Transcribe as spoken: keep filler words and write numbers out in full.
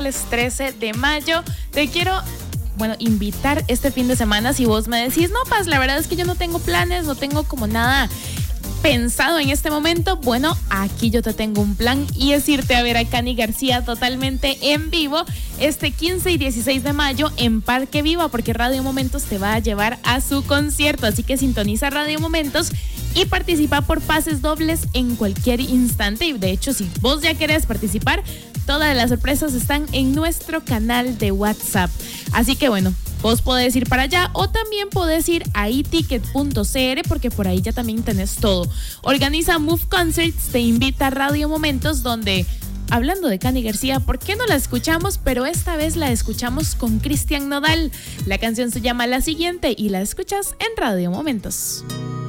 miércoles trece de mayo. Te quiero, bueno, invitar este fin de semana. Si vos me decís, no, Paz, la verdad es que yo no tengo planes, no tengo como nada pensado en este momento, bueno, aquí yo te tengo un plan y es irte a ver a Cani García totalmente en vivo este quince y dieciséis de mayo en Parque Viva, porque Radio Momentos te va a llevar a su concierto, así que sintoniza Radio Momentos y participa por pases dobles en cualquier instante. Y de hecho, si vos ya querés participar, todas las sorpresas están en nuestro canal de WhatsApp, así que bueno, vos podés ir para allá o también podés ir a e ticket punto c r porque por ahí ya también tenés todo. Organiza Move Concerts, te invita a Radio Momentos, donde, hablando de Cani García, ¿por qué no la escuchamos? Pero esta vez la escuchamos con Cristian Nodal. La canción se llama La Siguiente y la escuchas en Radio Momentos.